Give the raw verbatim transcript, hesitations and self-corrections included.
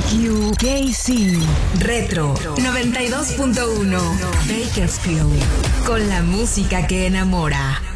U K C Retro noventa y dos punto uno Bakersfield, con la música que enamora.